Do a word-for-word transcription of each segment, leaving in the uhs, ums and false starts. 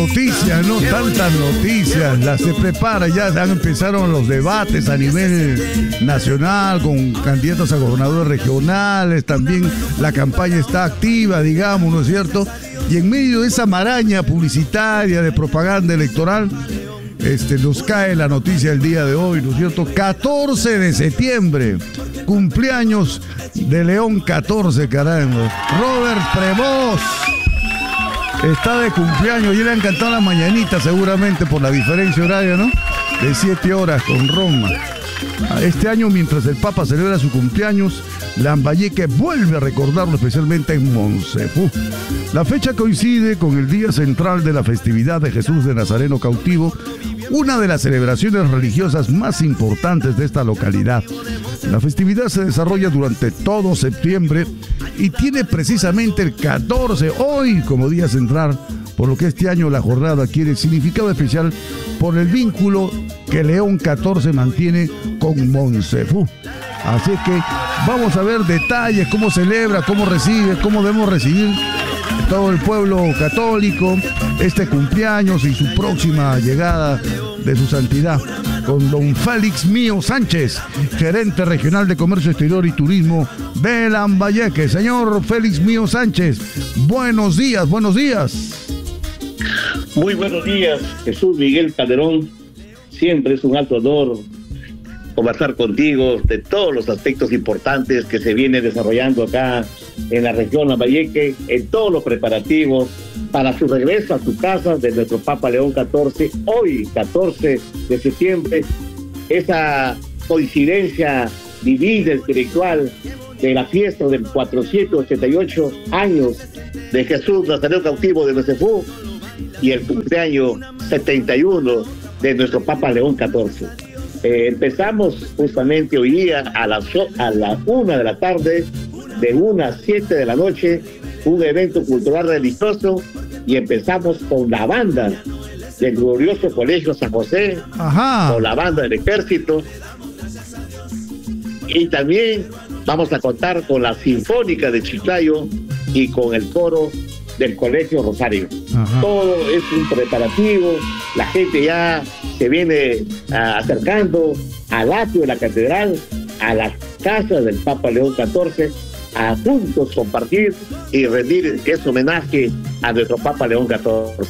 Noticias, no tantas noticias, las se prepara, ya empezaron los debates a nivel nacional con candidatos a gobernadores regionales, también la campaña está activa, digamos, ¿no es cierto? Y en medio de esa maraña publicitaria de propaganda electoral, este, nos cae la noticia el día de hoy, ¿no es cierto? catorce de septiembre, cumpleaños de León catorce, caramba. Robert Prevost está de cumpleaños y le han cantado la mañanita seguramente por la diferencia horaria, ¿no? De siete horas con Roma. Este año, mientras el Papa celebra su cumpleaños, Lambayeque vuelve a recordarlo, especialmente en Monsefú. La fecha coincide con el día central de la festividad de Jesús de Nazareno cautivo, una de las celebraciones religiosas más importantes de esta localidad. La festividad se desarrolla durante todo septiembre y tiene precisamente el catorce, hoy, como día central, por lo que este año la jornada adquiere significado especial por el vínculo que León catorce mantiene con Monsefú. Así que vamos a ver detalles, cómo celebra, cómo recibe, cómo debemos recibir todo el pueblo católico este cumpleaños y su próxima llegada de su santidad, con don Félix Mío Sánchez, gerente regional de Comercio Exterior y Turismo de Lambayeque. Señor Félix Mío Sánchez, buenos días, buenos días. Muy buenos días, Jesús Miguel Calderón. Siempre es un alto honor conversar contigo de todos los aspectos importantes que se vienen desarrollando acá en la región Lambayeque, en todos los preparativos para su regreso a su casa de nuestro Papa León catorce, hoy catorce de septiembre, esa coincidencia divina, espiritual, de la fiesta del cuatrocientos ochenta y ocho años de Jesús Nazareno cautivo de Monsefú y el cumpleaños setenta y uno de nuestro Papa León catorce. Eh, empezamos justamente hoy día a las a la una de la tarde, de una a siete de la noche, un evento cultural religioso, y empezamos con la banda del glorioso Colegio San José, Ajá. con la banda del Ejército, y también vamos a contar con la Sinfónica de Chiclayo y con el coro del Colegio Rosario. Ajá. Todo es un preparativo, la gente ya se viene uh, acercando al atrio de la catedral, a la casa del Papa León catorce, a juntos compartir y rendir ese homenaje a nuestro Papa León catorce.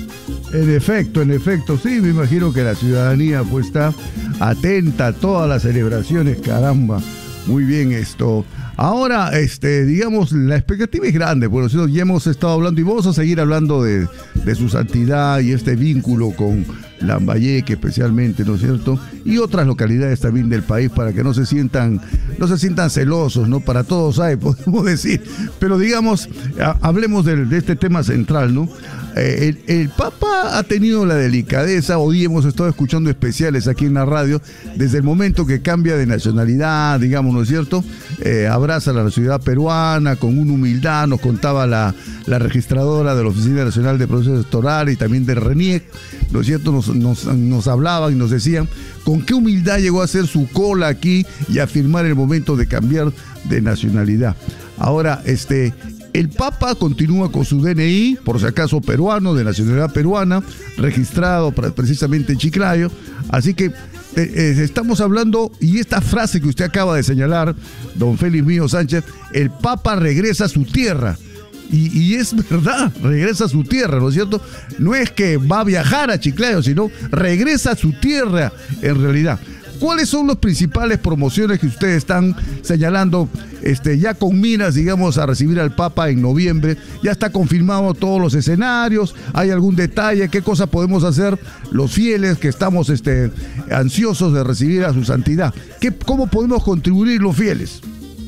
En efecto, en efecto, sí, me imagino que la ciudadanía pues está atenta a todas las celebraciones, caramba, muy bien esto. Ahora, este, digamos, la expectativa es grande, bueno, nosotros ya hemos estado hablando y vamos a seguir hablando de, de su santidad y este vínculo con Lambayeque especialmente, ¿no es cierto? Y otras localidades también del país para que no se sientan, no se sientan celosos, ¿no? Para todos hay, podemos decir. Pero digamos, a, hablemos de, de este tema central, ¿no? Eh, el, el Papa ha tenido la delicadeza, hoy hemos estado escuchando especiales aquí en la radio, desde el momento que cambia de nacionalidad, digamos, ¿no es cierto? Eh, abraza a la ciudad peruana con una humildad, nos contaba la, la registradora de la Oficina Nacional de Procesos Electorales y también de RENIEC, ¿no es cierto? Nos, nos, nos hablaban y nos decían con qué humildad llegó a hacer su cola aquí y a firmar el momento de cambiar de nacionalidad. Ahora, este... el Papa continúa con su D N I, por si acaso peruano, de nacionalidad peruana, registrado precisamente en Chiclayo. Así que eh, estamos hablando, y esta frase que usted acaba de señalar, don Félix Mío Sánchez, el Papa regresa a su tierra. Y, y es verdad, regresa a su tierra, ¿no es cierto? No es que va a viajar a Chiclayo, sino regresa a su tierra en realidad. ¿Cuáles son las principales promociones que ustedes están señalando este, ya con miras, digamos, a recibir al Papa en noviembre? ¿Ya está confirmado todos los escenarios? ¿Hay algún detalle? ¿Qué cosa podemos hacer los fieles que estamos este, ansiosos de recibir a su santidad? ¿Qué, ¿Cómo podemos contribuir los fieles?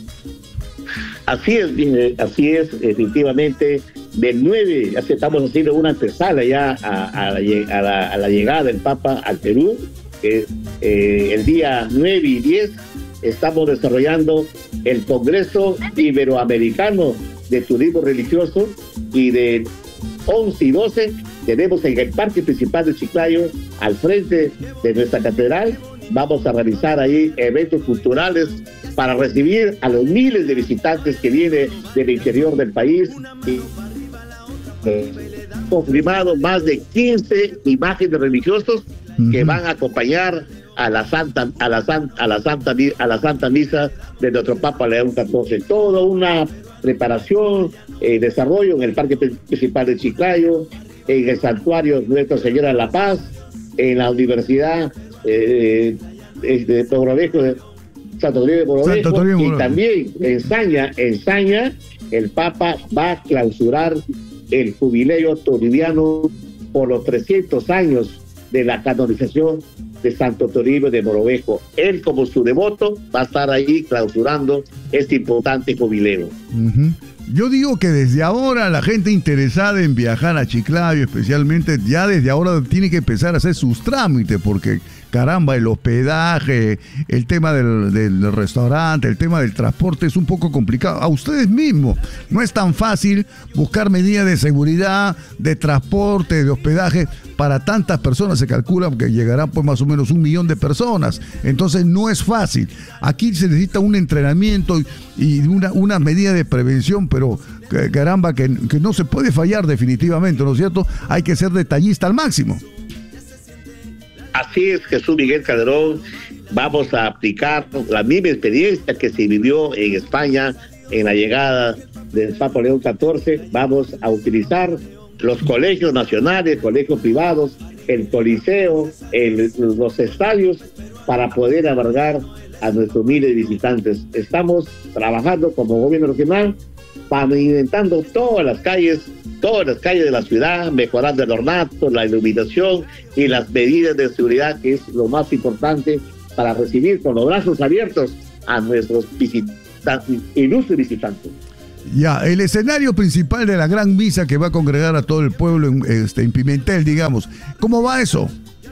Así es, así es, definitivamente. Del nueve, estamos haciendo una antesala ya a, a, la, a, la, a la llegada del Papa al Perú. Eh, eh, el día nueve y diez estamos desarrollando el Congreso Iberoamericano de Turismo Religioso, y de once y doce tenemos en el Parque Principal de Chiclayo, al frente de nuestra catedral, vamos a realizar ahí eventos culturales para recibir a los miles de visitantes que vienen del interior del país y, eh, confirmado más de quince imágenes religiosos uh-huh. que van a acompañar a la Santa, a la Santa, a la Santa, a la Santa Misa de nuestro Papa León catorce. Toda una preparación, eh, desarrollo en el Parque Principal de Chiclayo, en el Santuario Nuestra Señora de la Paz, en la Universidad eh, de Mogrovejo, de Santo Toribio de Mogrovejo, y también en Saña, en Saña, el Papa va a clausurar el jubileo toribiano por los trescientos años de la canonización de Santo Toribio de Mogrovejo. Él, como su devoto, va a estar ahí clausurando este importante jubileo. Uh-huh. Yo digo que desde ahora la gente interesada en viajar a Chiclayo, especialmente, ya desde ahora tiene que empezar a hacer sus trámites, porque caramba, el hospedaje, el tema del, del restaurante, el tema del transporte es un poco complicado. A ustedes mismos no es tan fácil buscar medidas de seguridad, de transporte, de hospedaje para tantas personas. Se calcula que llegarán pues más o menos un millón de personas. Entonces no es fácil. Aquí se necesita un entrenamiento y una, una medida de prevención, pero caramba, que, que no se puede fallar definitivamente, ¿no es cierto? Hay que ser detallista al máximo. Así es, Jesús Miguel Calderón. Vamos a aplicar la misma experiencia que se vivió en España en la llegada del Papa León catorce. Vamos a utilizar los colegios nacionales, colegios privados, el coliseo, el, los estadios, para poder albergar a nuestros miles de visitantes. Estamos trabajando como gobierno regional, pavimentando todas las calles, todas las calles de la ciudad, mejorando el ornato, la iluminación y las medidas de seguridad, que es lo más importante para recibir con los brazos abiertos a nuestros visitantes, ilustres visitantes. Ya, el escenario principal de la gran misa que va a congregar a todo el pueblo en, este, en Pimentel, digamos, ¿cómo va eso?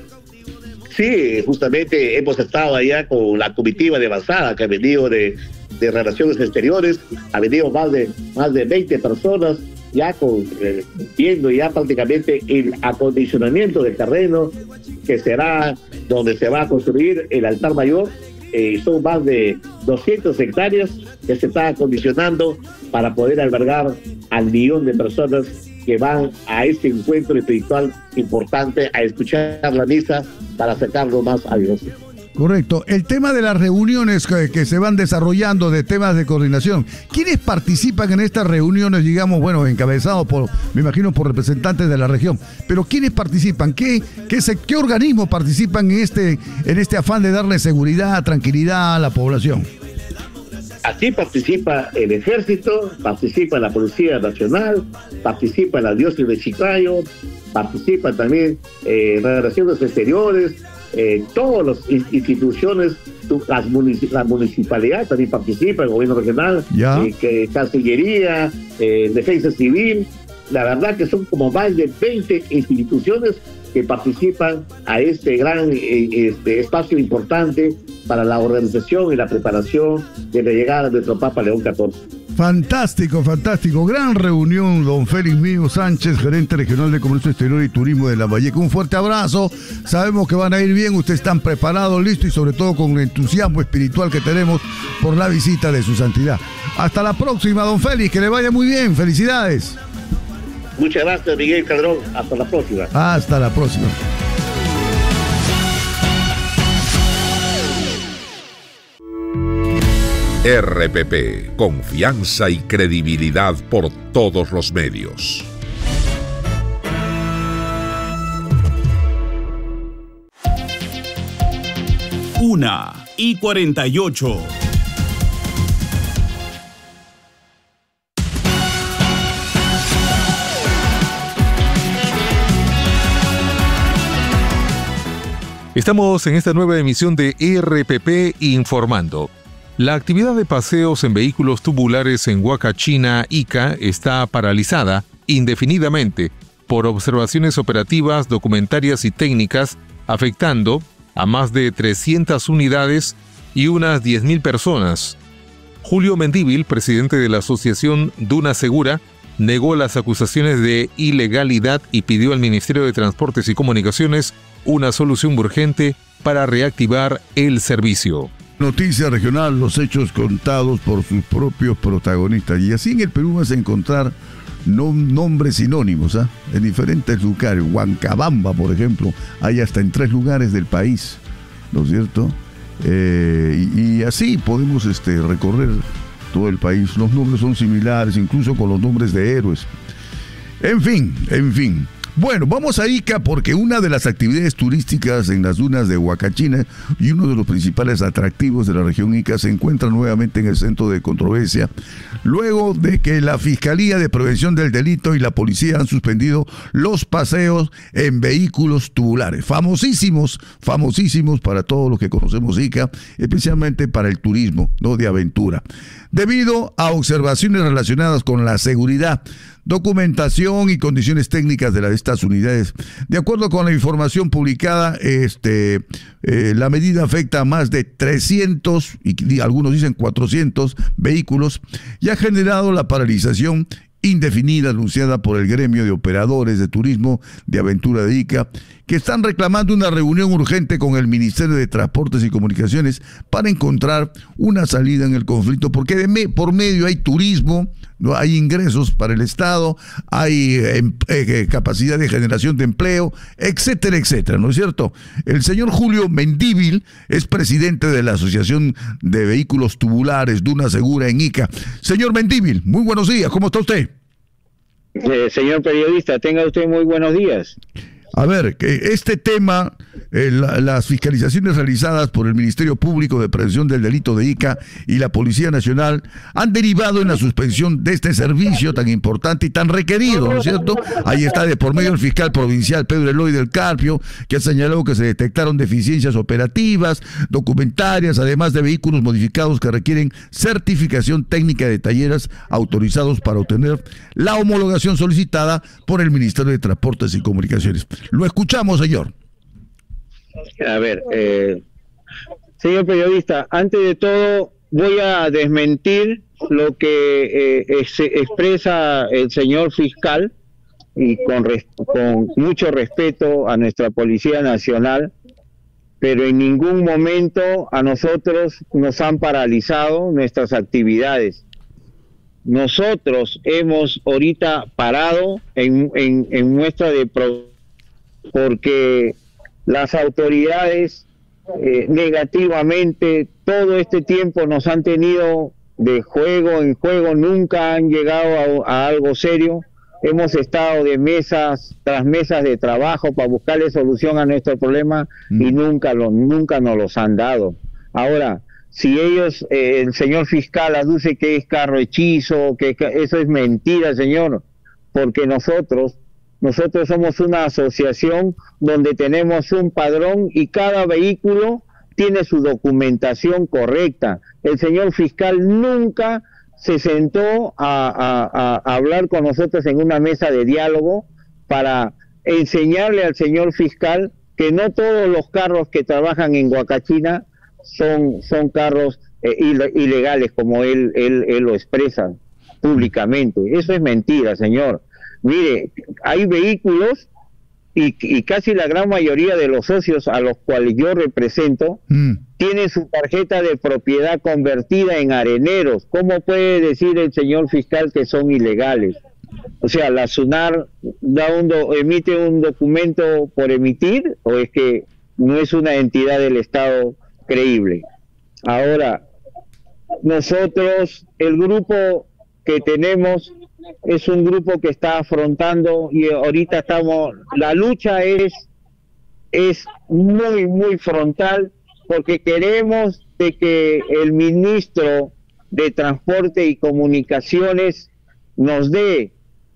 Sí, justamente hemos estado allá con la comitiva de avanzada que ha venido de, de Relaciones Exteriores, ha venido más de, más de veinte personas, ya con, eh, viendo ya prácticamente el acondicionamiento del terreno que será donde se va a construir el altar mayor. Eh, son más de doscientas hectáreas que se están acondicionando para poder albergar al millón de personas que van a este encuentro espiritual importante, a escuchar la misa para acercarnos más a Dios. Correcto. El tema de las reuniones que, que se van desarrollando, de temas de coordinación, ¿quiénes participan en estas reuniones, digamos, bueno, encabezados por, me imagino, por representantes de la región? Pero ¿quiénes participan? ¿Qué, qué, se, qué organismos participan en este, en este afán de darle seguridad, tranquilidad a la población? Aquí participa el Ejército, participa la Policía Nacional, participa la Diócesis de Chiclayo, participa también eh, Relaciones Exteriores, eh, todas las instituciones, las munic- la municipalidad también participa, el gobierno regional, eh, que, Cancillería, eh, Defensa Civil. La verdad que son como más de veinte instituciones que participan a este gran eh, este espacio importante para la organización y la preparación de la llegada de nuestro Papa León catorce. Fantástico, fantástico. Gran reunión, don Félix Mío Sánchez, gerente regional de Comercio Exterior y Turismo de Lambayeque. Un fuerte abrazo. Sabemos que van a ir bien, ustedes están preparados, listos y sobre todo con el entusiasmo espiritual que tenemos por la visita de su santidad. Hasta la próxima, don Félix, que le vaya muy bien. Felicidades. Muchas gracias, Miguel Calderón. Hasta la próxima. Hasta la próxima. R P P, confianza y credibilidad por todos los medios. Una y cuarenta y ocho. Estamos en esta nueva emisión de R P P Informando. La actividad de paseos en vehículos tubulares en Huacachina, Ica, está paralizada indefinidamente por observaciones operativas, documentarias y técnicas, afectando a más de trescientas unidades y unas diez mil personas. Julio Mendívil, presidente de la asociación Duna Segura, negó las acusaciones de ilegalidad y pidió al Ministerio de Transportes y Comunicaciones una solución urgente para reactivar el servicio. Noticia regional, los hechos contados por sus propios protagonistas. Y así en el Perú vas a encontrar no, nombres sinónimos, ¿eh? en diferentes lugares. Huancabamba, por ejemplo, hay hasta en tres lugares del país, ¿no es cierto? Eh, y, y así podemos este, recorrer todo el país. Los nombres son similares, incluso con los nombres de héroes. En fin, en fin. Bueno, vamos a Ica porque una de las actividades turísticas en las dunas de Huacachina y uno de los principales atractivos de la región Ica se encuentra nuevamente en el centro de controversia, luego de que la Fiscalía de Prevención del Delito y la policía han suspendido los paseos en vehículos tubulares, famosísimos, famosísimos para todos los que conocemos Ica, especialmente para el turismo, no de aventura, debido a observaciones relacionadas con la seguridad, documentación y condiciones técnicas de, la, de estas unidades. De acuerdo con la información publicada, este, eh, la medida afecta a más de trescientos, y algunos dicen cuatrocientos vehículos, y ha generado la paralización indefinida anunciada por el gremio de operadores de turismo de aventura de Ica, que están reclamando una reunión urgente con el Ministerio de Transportes y Comunicaciones para encontrar una salida en el conflicto, porque de me, por medio hay turismo, ¿no? Hay ingresos para el Estado, hay eh, eh, capacidad de generación de empleo, etcétera, etcétera, ¿no es cierto? El señor Julio Mendívil es presidente de la Asociación de Vehículos Tubulares Duna Segura en Ica. Señor Mendívil, muy buenos días, ¿cómo está usted? Eh, señor periodista, tenga usted muy buenos días. A ver, este tema, eh, la, las fiscalizaciones realizadas por el Ministerio Público de Prevención del Delito de Ica y la Policía Nacional han derivado en la suspensión de este servicio tan importante y tan requerido, ¿no es cierto? Ahí está de por medio el fiscal provincial Pedro Eloy del Carpio, que ha señalado que se detectaron deficiencias operativas, documentarias, además de vehículos modificados que requieren certificación técnica de talleres autorizados para obtener la homologación solicitada por el Ministerio de Transportes y Comunicaciones. Lo escuchamos, señor. A ver, eh, señor periodista, antes de todo voy a desmentir lo que eh, es, expresa el señor fiscal, y con, res, con mucho respeto a nuestra Policía Nacional, pero en ningún momento a nosotros nos han paralizado nuestras actividades. Nosotros hemos ahorita parado en, en, en muestra de pro porque las autoridades eh, negativamente todo este tiempo nos han tenido de juego en juego, nunca han llegado a, a algo serio. Hemos estado de mesas tras mesas de trabajo para buscarle solución a nuestro problema mm. y nunca, lo, nunca nos los han dado. Ahora, si ellos, eh, el señor fiscal aduce que es carro hechizo, que eso es mentira, señor, porque nosotros Nosotros somos una asociación donde tenemos un padrón y cada vehículo tiene su documentación correcta. El señor fiscal nunca se sentó a, a, a hablar con nosotros en una mesa de diálogo para enseñarle al señor fiscal que no todos los carros que trabajan en Huacachina son, son carros eh, ilegales, como él, él, él lo expresa públicamente. Eso es mentira, señor. Mire, hay vehículos y, y casi la gran mayoría de los socios a los cuales yo represento mm. tienen su tarjeta de propiedad convertida en areneros. ¿Cómo puede decir el señor fiscal que son ilegales? O sea, ¿la SUNAR da un do, emite un documento por emitir o es que no es una entidad del Estado creíble? Ahora, nosotros, el grupo que tenemos es un grupo que está afrontando y ahorita estamos, la lucha es es muy muy frontal porque queremos de que el ministro de Transporte y Comunicaciones nos dé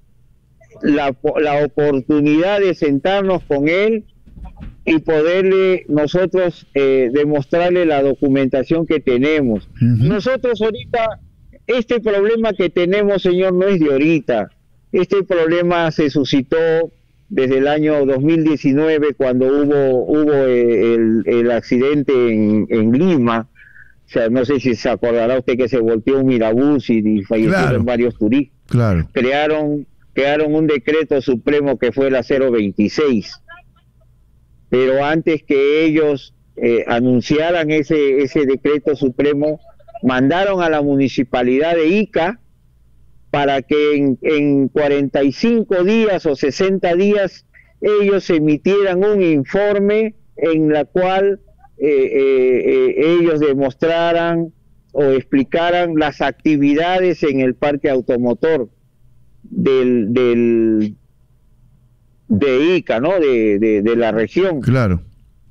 la, la oportunidad de sentarnos con él y poderle nosotros eh, demostrarle la documentación que tenemos. Uh-huh. Nosotros ahorita este problema que tenemos, señor, no es de ahorita. Este problema se suscitó desde el año dos mil diecinueve, cuando hubo hubo el, el accidente en, en Lima. O sea, no sé si se acordará usted que se volteó un mirabús y, y fallecieron claro. varios turistas. Claro. Crearon, crearon un decreto supremo que fue la cero veintiséis. Pero antes que ellos eh, anunciaran ese, ese decreto supremo, mandaron a la municipalidad de Ica para que en, en cuarenta y cinco días o sesenta días ellos emitieran un informe en la cual eh, eh, eh, ellos demostraran o explicaran las actividades en el parque automotor del, del de Ica, ¿no? De, de, de la región. Claro.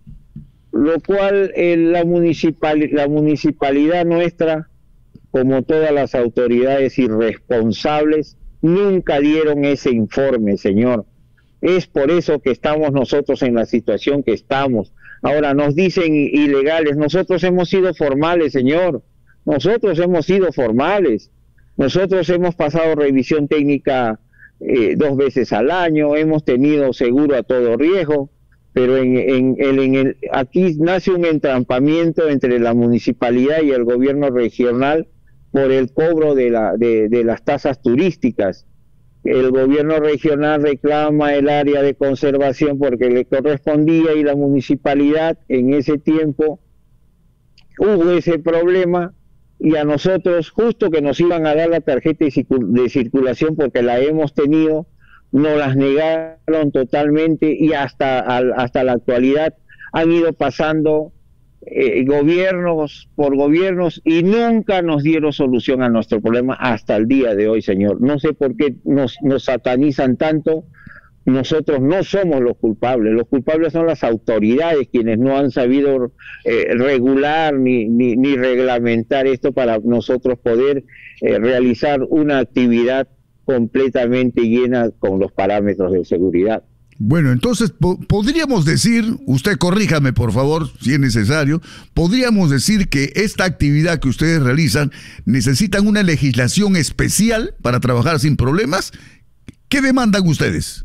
Lo cual eh, la, municipal, la municipalidad nuestra, como todas las autoridades irresponsables, nunca dieron ese informe, señor. Es por eso que estamos nosotros en la situación que estamos. Ahora nos dicen ilegales, nosotros hemos sido formales, señor. Nosotros hemos sido formales. Nosotros hemos pasado revisión técnica eh, dos veces al año, hemos tenido seguro a todo riesgo, pero en, en, en, en el, aquí nace un entrampamiento entre la municipalidad y el gobierno regional por el cobro de, la, de, de las tasas turísticas. El gobierno regional reclama el área de conservación porque le correspondía, y la municipalidad en ese tiempo hubo ese problema, y a nosotros, justo que nos iban a dar la tarjeta de circulación porque la hemos tenido, nos las negaron totalmente, y hasta, hasta la actualidad han ido pasando eh, gobiernos por gobiernos y nunca nos dieron solución a nuestro problema hasta el día de hoy, señor. No sé por qué nos, nos satanizan tanto. Nosotros no somos los culpables, los culpables son las autoridades, quienes no han sabido eh, regular ni, ni, ni reglamentar esto para nosotros poder eh, realizar una actividad completamente llena con los parámetros de seguridad. Bueno, entonces po podríamos decir, usted corríjame por favor si es necesario, podríamos decir que esta actividad que ustedes realizan necesitan una legislación especial para trabajar sin problemas. ¿Qué demandan ustedes?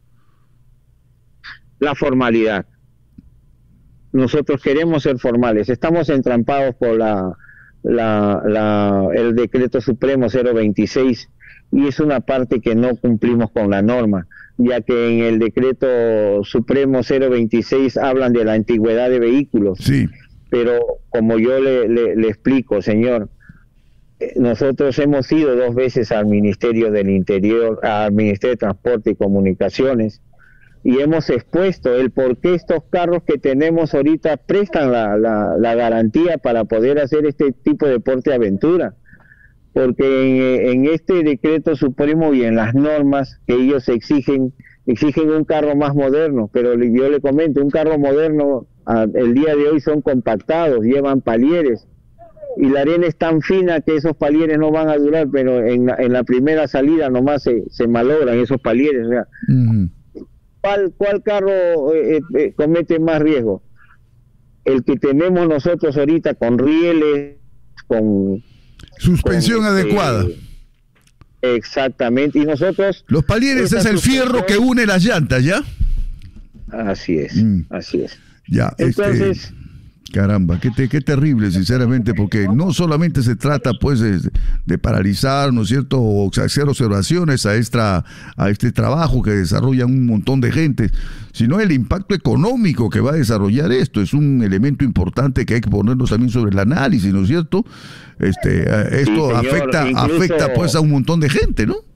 La formalidad. Nosotros queremos ser formales, estamos entrampados por la, la, la, el decreto supremo cero veintiséis, y es una parte que no cumplimos con la norma, ya que en el decreto supremo cero veintiséis hablan de la antigüedad de vehículos. Sí. Pero como yo le, le, le explico, señor, nosotros hemos ido dos veces al Ministerio del Interior, al Ministerio de Transporte y Comunicaciones, y hemos expuesto el por qué estos carros que tenemos ahorita prestan la, la, la garantía para poder hacer este tipo de deporte aventura. Porque en, en este decreto supremo y en las normas que ellos exigen, exigen un carro más moderno, pero yo le comento, un carro moderno a, el día de hoy son compactados, llevan palieres, y la arena es tan fina que esos palieres no van a durar, pero en la, en la primera salida nomás se, se malogran esos palieres. O sea, uh-huh. ¿Cuál, cuál carro eh, eh, comete más riesgo? El que tenemos nosotros ahorita con rieles, con... suspensión con, adecuada. Eh, exactamente, y nosotros... Los palieres es el fierro que une las llantas, ¿ya? Así es, mm. así es. Ya, entonces... Este... Caramba, qué, te, qué terrible, sinceramente, porque no solamente se trata, pues, de, de paralizar, ¿no es cierto?, o hacer observaciones a, esta, a este trabajo que desarrollan un montón de gente, sino el impacto económico que va a desarrollar esto. Es un elemento importante que hay que ponernos también sobre el análisis, ¿no es cierto? Este, esto sí, señor, afecta, incluso... afecta, pues, a un montón de gente, ¿no?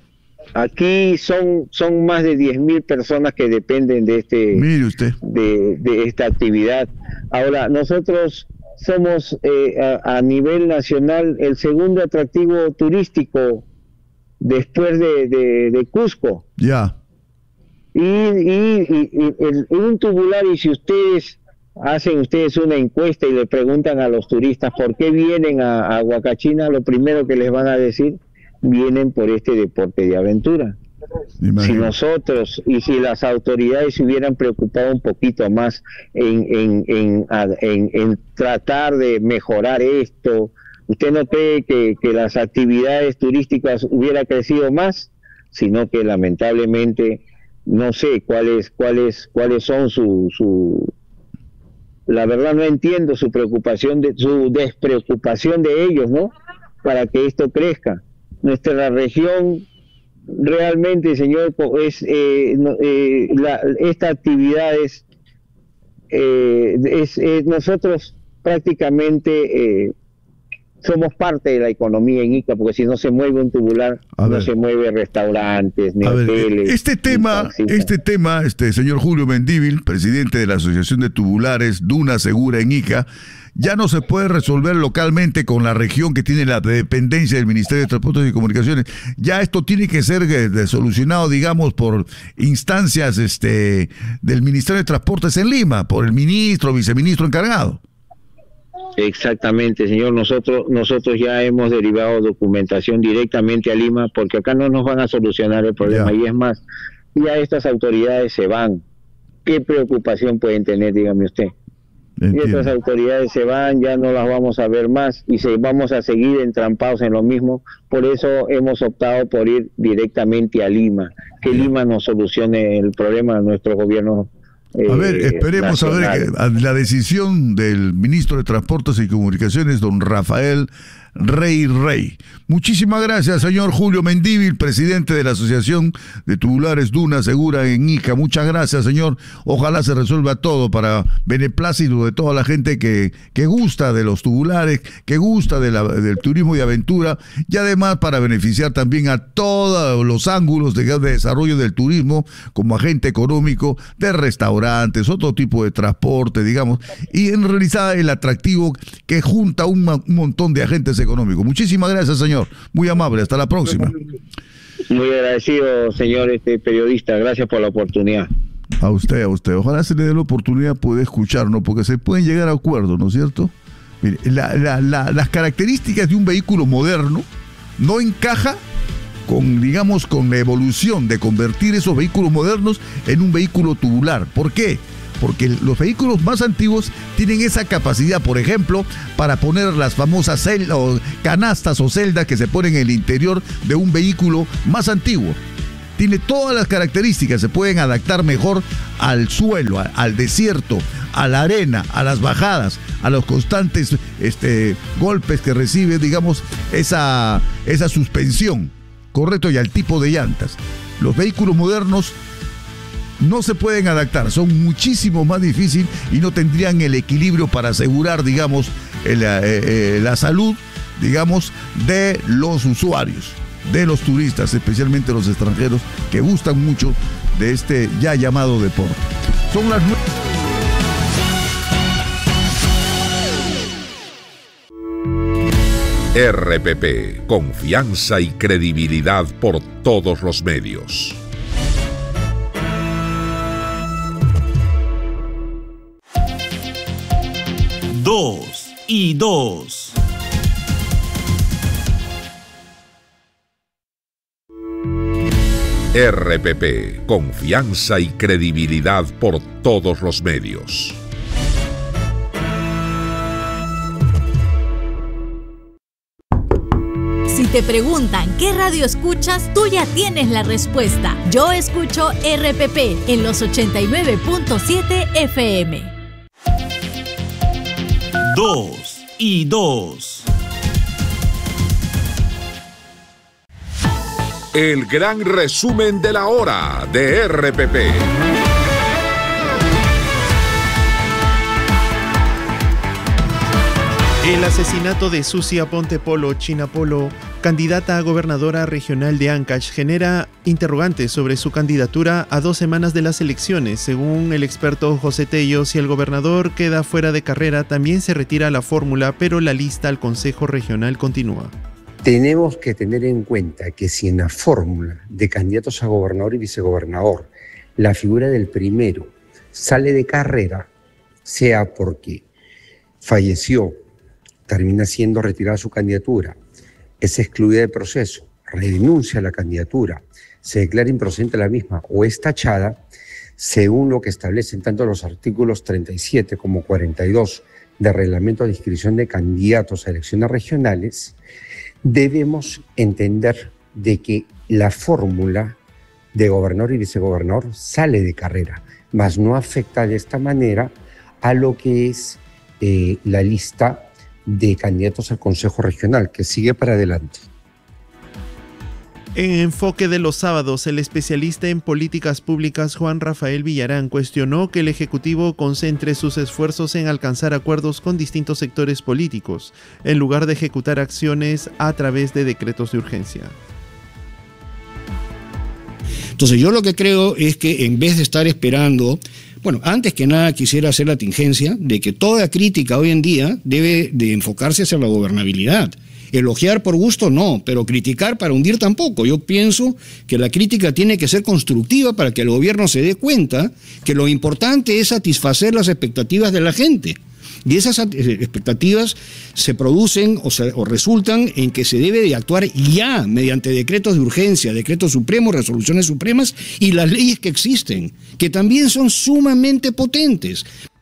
Aquí son son más de diez mil personas que dependen de este Mire usted. De, de esta actividad. Ahora, nosotros somos eh, a, a nivel nacional el segundo atractivo turístico después de, de, de Cusco. Ya. Y, y, y, y el, un tubular, y si ustedes hacen ustedes una encuesta y le preguntan a los turistas por qué vienen a, a Huacachina, lo primero que les van a decir, vienen por este deporte de aventura. Si nosotros y si las autoridades se hubieran preocupado un poquito más en, en, en, en, en tratar de mejorar esto, ¿usted no cree que, que las actividades turísticas hubieran crecido más? Sino que lamentablemente no sé cuáles cuáles cuáles son su, su la verdad no entiendo su preocupación, de su despreocupación de ellos, ¿no? Para que esto crezca. Nuestra región realmente, señor, es eh, eh, la, esta actividad es eh, es, eh, nosotros prácticamente eh, somos parte de la economía en Ica, porque si no se mueve un tubular, A no ver. se mueve restaurantes, ni A ver, hoteles. este tema, ni taxistas. este tema, este señor Julio Mendívil, presidente de la Asociación de Tubulares Duna Segura en Ica, ya no se puede resolver localmente con la región que tiene la dependencia del Ministerio de Transportes y Comunicaciones. Ya esto tiene que ser eh, de- solucionado, digamos, por instancias este, del Ministerio de Transportes en Lima, por el ministro, viceministro encargado. Exactamente, señor. Nosotros nosotros ya hemos derivado documentación directamente a Lima, porque acá no nos van a solucionar el problema. Ya. Y es más, ya estas autoridades se van. ¿Qué preocupación pueden tener, dígame usted? Y Entiendo. estas autoridades se van, ya no las vamos a ver más y se, vamos a seguir entrampados en lo mismo. Por eso hemos optado por ir directamente a Lima, que Lima nos solucione el problema de nuestro gobierno. eh, A ver, esperemos a ver nacional. que, a la decisión del ministro de Transportes y Comunicaciones, don Rafael Rey Rey. Muchísimas gracias, señor Julio Mendívil, presidente de la Asociación de Tubulares Duna Segura en Ica. Muchas gracias, señor. Ojalá se resuelva todo para beneplácito de toda la gente que, que gusta de los tubulares, que gusta de la, del turismo de aventura, y además para beneficiar también a todos los ángulos de, de desarrollo del turismo como agente económico, de restaurantes, otro tipo de transporte, digamos, y en realidad el atractivo que junta un, ma- un montón de agentes económicos. Muchísimas gracias, señor. Muy amable. Hasta la próxima. Muy agradecido, señor este periodista. Gracias por la oportunidad. A usted, a usted. Ojalá se le dé la oportunidad de poder escucharnos, porque se pueden llegar a acuerdos, ¿no es cierto? Mire, la- la- la- las características de un vehículo moderno no encaja con, digamos, con la evolución de convertir esos vehículos modernos en un vehículo tubular. ¿Por qué? Porque los vehículos más antiguos tienen esa capacidad, por ejemplo, para poner las famosas cel- o canastas o celdas que se ponen en el interior de un vehículo más antiguo. Tiene todas las características, se pueden adaptar mejor al suelo, a- al desierto, a la arena, a las bajadas, a los constantes este, golpes que recibe, digamos, esa, esa suspensión, correcto, y al tipo de llantas. Los vehículos modernos no se pueden adaptar, son muchísimo más difíciles y no tendrían el equilibrio para asegurar, digamos, el, eh, eh, la salud, digamos, de los usuarios, de los turistas, especialmente los extranjeros, que gustan mucho de este ya llamado deporte. Son las nueve. R P P, confianza y credibilidad por todos los medios. Dos y dos. R P P, confianza y credibilidad por todos los medios. Si te preguntan qué radio escuchas, tú ya tienes la respuesta. Yo escucho R P P en los ochenta y nueve punto siete F M. Dos y dos. El gran resumen de la hora de R P P. El asesinato de Susi Aponte Polo, China Polo, candidata a gobernadora regional de Ancash, genera interrogantes sobre su candidatura a dos semanas de las elecciones. Según el experto José Tello, si el gobernador queda fuera de carrera, también se retira la fórmula, pero la lista al Consejo Regional continúa. Tenemos que tener en cuenta que si en la fórmula de candidatos a gobernador y vicegobernador la figura del primero sale de carrera, sea porque falleció, termina siendo retirada su candidatura, es excluida del proceso, renuncia a la candidatura, se declara improcedente la misma o es tachada, según lo que establecen tanto los artículos treinta y siete como cuarenta y dos del Reglamento de Inscripción de Candidatos a Elecciones Regionales, debemos entender de que la fórmula de gobernador y vicegobernador sale de carrera, mas no afecta de esta manera a lo que es eh, la lista de candidatos al Consejo Regional, que sigue para adelante. En Enfoque de los Sábados, el especialista en políticas públicas Juan Rafael Villarán cuestionó que el Ejecutivo concentre sus esfuerzos en alcanzar acuerdos con distintos sectores políticos, en lugar de ejecutar acciones a través de decretos de urgencia. Entonces yo lo que creo es que en vez de estar esperando, bueno, antes que nada quisiera hacer la tingencia de que toda crítica hoy en día debe de enfocarse hacia la gobernabilidad. Elogiar por gusto no, pero criticar para hundir tampoco. Yo pienso que la crítica tiene que ser constructiva para que el gobierno se dé cuenta que lo importante es satisfacer las expectativas de la gente. Y esas expectativas se producen o, se, o resultan en que se debe de actuar ya mediante decretos de urgencia, decretos supremos, resoluciones supremas y las leyes que existen, que también son sumamente potentes.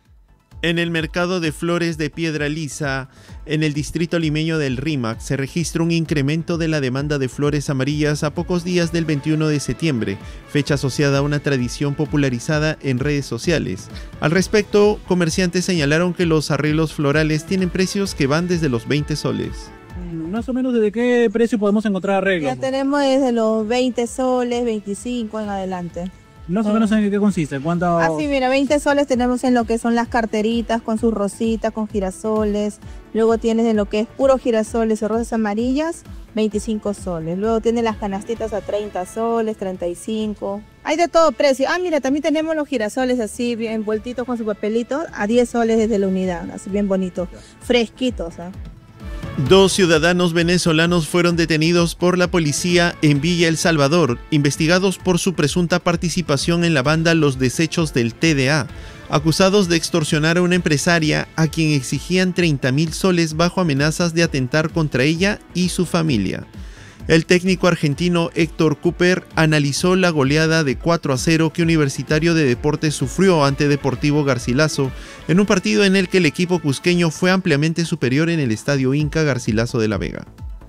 En el mercado de flores de Piedra Lisa, en el distrito limeño del Rímac, se registra un incremento de la demanda de flores amarillas a pocos días del veintiuno de septiembre, fecha asociada a una tradición popularizada en redes sociales. Al respecto, comerciantes señalaron que los arreglos florales tienen precios que van desde los veinte soles. Más o menos, ¿desde qué precio podemos encontrar arreglos? Ya tenemos desde los veinte soles, veinticinco en adelante. Más o menos, ¿en qué consiste? ¿Cuánto? Ah, sí, mira, veinte soles tenemos en lo que son las carteritas con sus rositas, con girasoles. Luego tienes en lo que es puro girasoles o rosas amarillas, veinticinco soles. Luego tienes las canastitas a treinta soles, treinta y cinco. Hay de todo precio. Ah, mira, también tenemos los girasoles así, bien envueltitos con su papelito, a diez soles desde la unidad, así bien bonitos, fresquitos, ¿eh? Dos ciudadanos venezolanos fueron detenidos por la policía en Villa El Salvador, investigados por su presunta participación en la banda Los Desechos del T D A, acusados de extorsionar a una empresaria a quien exigían treinta mil soles bajo amenazas de atentar contra ella y su familia. El técnico argentino Héctor Cooper analizó la goleada de cuatro a cero que Universitario de Deportes sufrió ante Deportivo Garcilaso en un partido en el que el equipo cusqueño fue ampliamente superior en el estadio Inca Garcilaso de la Vega.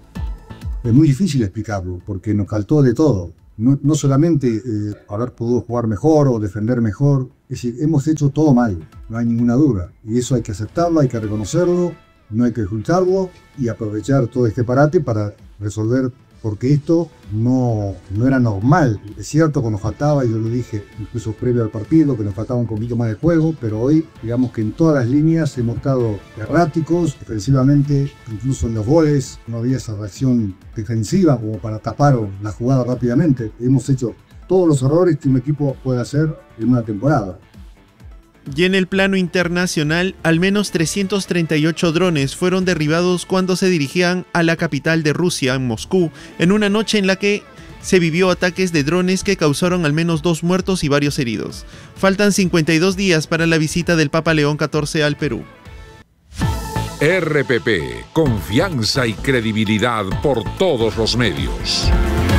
Es muy difícil explicarlo porque nos faltó de todo. No, no solamente eh, haber podido jugar mejor o defender mejor, es decir, hemos hecho todo mal, no hay ninguna duda. Y eso hay que aceptarlo, hay que reconocerlo, no hay que ocultarlo y aprovechar todo este parate para resolver. Porque esto no, no era normal. Es cierto que nos faltaba, y yo lo dije incluso previo al partido, que nos faltaba un poquito más de juego, pero hoy, digamos que en todas las líneas hemos estado erráticos, defensivamente, incluso en los goles, no había esa reacción defensiva como para tapar la jugada rápidamente. Hemos hecho todos los errores que un equipo puede hacer en una temporada. Y en el plano internacional, al menos trescientos treinta y ocho drones fueron derribados cuando se dirigían a la capital de Rusia, en Moscú, en una noche en la que se vivió ataques de drones que causaron al menos dos muertos y varios heridos. Faltan cincuenta y dos días para la visita del Papa León catorce al Perú. R P P, confianza y credibilidad por todos los medios.